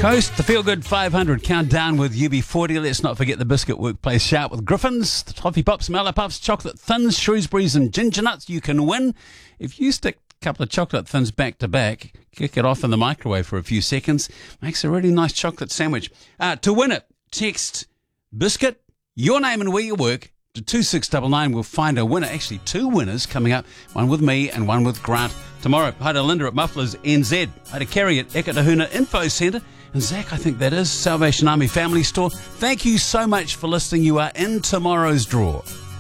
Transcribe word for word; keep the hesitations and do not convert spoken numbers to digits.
Coast, the Feel Good five hundred countdown with U B forty. Let's not forget the Biscuit Workplace Shout with Griffins, the Toffee Pops, Mallow Puffs, Chocolate Thins, Shrewsbury's and Ginger Nuts. You can win if you stick a couple of Chocolate Thins back to back, kick it off in the microwave for a few seconds, makes a really nice chocolate sandwich. Uh, to win it, text Biscuit, your name and where you work, to two six nine nine. We'll find a winner. Actually, two winners coming up. One with me and one with Grant tomorrow. Hi to Linda at Mufflers N Z. Hi to Kerry at Ekatahuna Info Centre. And Zach, I think that is Salvation Army Family Store. Thank you so much for listening. You are in tomorrow's draw.